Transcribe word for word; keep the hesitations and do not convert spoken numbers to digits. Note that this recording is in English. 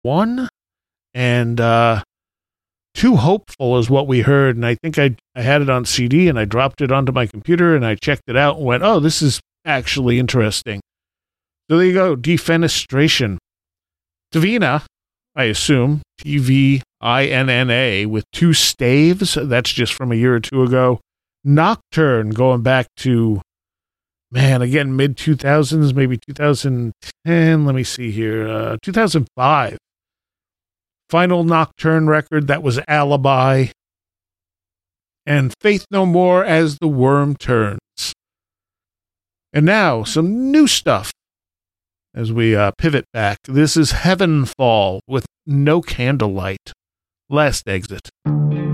one, and uh, Too Hopeful is what we heard, and I think I, I had it on C D, and I dropped it onto my computer, and I checked it out and went, oh, this is actually interesting. So there you go, Defenestration. Divina, I assume, T V I N N A, with two staves. That's just from a year or two ago. Nocturne, going back to, man, again, mid two thousands, maybe two thousand ten. Let me see here. Uh, two thousand five. Final Nocturne record, that was Alibi. And Faith No More, As the Worm Turns. And now, some new stuff as we uh, pivot back. This is Heavenfall with No Candlelight. Last Exit.